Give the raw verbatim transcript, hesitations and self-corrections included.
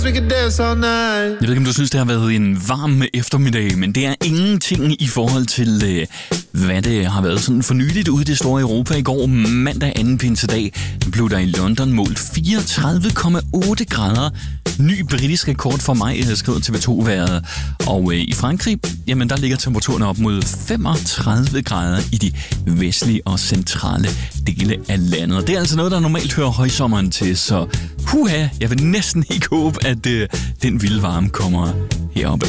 Jeg ved ikke, om du synes, det har været en varm eftermiddag, men det er ingenting i forhold til, øh, hvad det har været sådan for nyligt ude i det store Europa. I går mandag anden pinsedag blev der i London målt fireogtredive komma otte grader. Ny britisk rekord for mig, skriver T V to-været. Og øh, i Frankrig, jamen der ligger temperaturen op mod femogtredive grader i de vestlige og centrale dele af landet. Og det er altså noget, der normalt hører højsommeren til, så huha, jeg vil næsten ikke håbe, at øh, den vilde varme kommer heroppe.